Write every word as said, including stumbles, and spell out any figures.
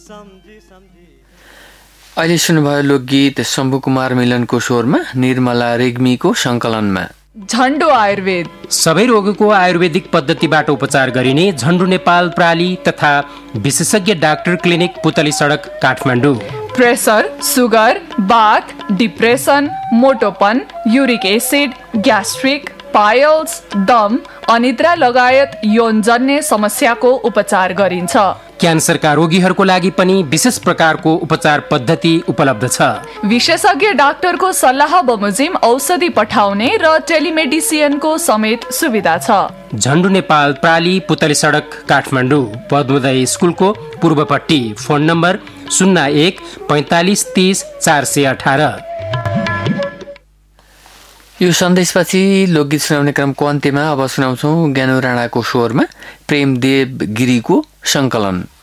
अहिले सुन्नुभयो लोकगीत शम्भु कुमार मिलनको स्वरमा निर्मला रेग्मीको सङ्कलनमा। झन्डु आयुर्वेद सबै रोगको आयुर्वेदिक पद्धतिबाट उपचार गरिने झन्डु नेपाल प्राली तथा विशेषज्ञ डाक्टर क्लिनिक पुतली सडक काठमाडौँ। प्रेसर, सुगर, बाथ, depression, मोटोपन, uric acid, gastric, piles, दम, अनिद्रा लगायत यौनजन्य समस्याको उपचार गरिन्छ। क्यान्सरका रोगीहरूको लागि पनि विशेष प्रकारको उपचार पद्धति उपलब्ध छ। विशेषज्ञ डाक्टरको सल्लाह बमोजिम औषधि पठाउने र टेलिमेडिसिनको समेत सुविधा छ। झन्डु नेपाल प्राली पुतली सडक काठमाडौँ, पद्मोदय स्कुलको पूर्वपट्टि। फोन नम्बर शून्य एक पैँतालिस तिस चार सय अठार। यो सन्देशपछि लोकगीत सुनाउने क्रमको अन्त्यमा अब सुनाउँछौँ ज्ञानु राणाको स्वरमा प्रेमदेव गिरीको सङ्कलन।